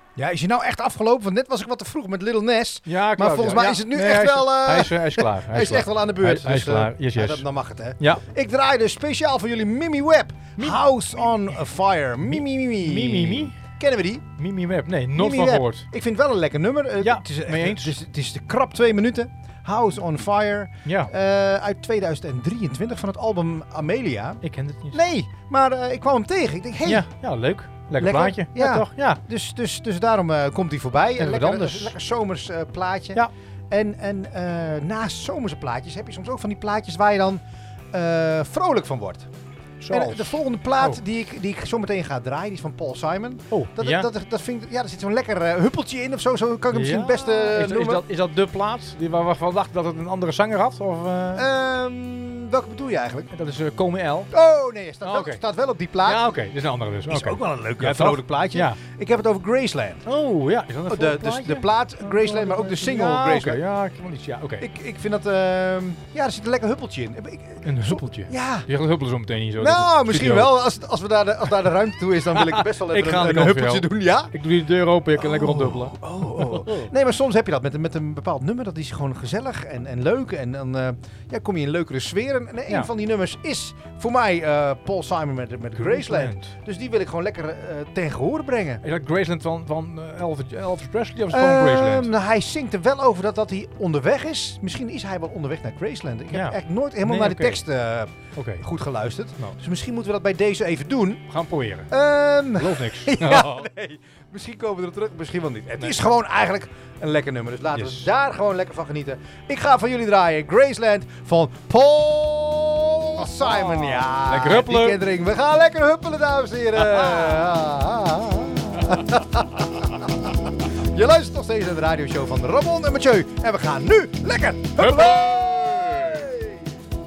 Ja, is je nou echt afgelopen? Want net was ik wat te vroeg met Little Ness. Ja, klopt, maar volgens mij is het nu echt wel... Hij is klaar. Hij is echt wel aan de beurt. Hij is klaar. Yes. Dan mag het, hè? Ja. Ik draaide speciaal voor jullie Mimi Webb. House on Fire. Mimi. Kennen we die? Mimi Webb. Nee, nooit Mimi van Webb. gehoord. Ik vind het wel een lekker nummer. Ja, het is mee eens. Het is de krap 2 minuten. House on Fire. Ja. Uit 2023 van het album Amelia. Ik ken het niet. Nee, maar ik kwam hem tegen. Ik denk, hey. Ja, leuk. Lekker plaatje. Ja, toch? Ja. Dus daarom komt hij voorbij. En Lekker zomers plaatje. Ja. En naast zomerse plaatjes heb je soms ook van die plaatjes waar je dan vrolijk van wordt. En de volgende plaat die ik zo meteen ga draaien, die is van Paul Simon. Dat vind ik, er zit zo'n lekker huppeltje in of zo. Zo kan ik hem misschien het beste noemen. Is dat de plaat waar we dachten dat het een andere zanger had? Of, welke bedoel je eigenlijk? Dat is Come L. Oh nee, staat wel op die plaat. Ja, oké. Dat is een andere dus. Is ook wel een leuk vrolijk plaatje. Ja. Ik heb het over Graceland. Oh ja, is dat een vrolijk plaatje? De plaat Graceland, maar ook de single Graceland. Ja, ik ken wel iets. Ja, oké. Ik vind dat... er zit een lekker huppeltje in. Een huppeltje? Ja. Je gaat huppelen zo meteen niet zo. Nou, misschien wel. Als daar de ruimte toe is, dan wil ik best wel even een huppeltje doen. Ja? Ik doe die deur open, ik kan lekker rondhuppelen. Nee, maar soms heb je dat met een bepaald nummer. Dat is gewoon gezellig en leuk. En dan kom je in een leukere sfeer. En een van die nummers is voor mij Paul Simon met Graceland. Dus die wil ik gewoon lekker ten gehore brengen. Is dat Graceland van Elvis Presley of is het gewoon Graceland? Nou, hij zingt er wel over dat hij onderweg is. Misschien is hij wel onderweg naar Graceland. Ik heb echt nooit helemaal naar de tekst goed geluisterd. Nou. Dus misschien moeten we dat bij deze even doen. We gaan proberen. Geloof niks. Nee. Misschien komen we er terug, misschien wel niet. Het is gewoon eigenlijk een lekker nummer. Dus laten we daar gewoon lekker van genieten. Ik ga van jullie draaien Graceland van Paul Simon. Ja, lekker huppelen. We gaan lekker huppelen, dames en heren. Je luistert nog steeds naar de radioshow van Ramon en Mathieu. En we gaan nu lekker huppelen.